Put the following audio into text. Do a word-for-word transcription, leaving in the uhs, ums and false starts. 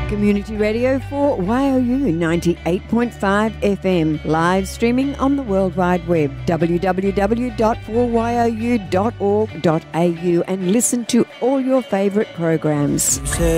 Community radio for Y O U ninety-eight point five F M. Live streaming on the World Wide Web. w w w dot four y o u dot org dot a u and listen to all your favourite programs.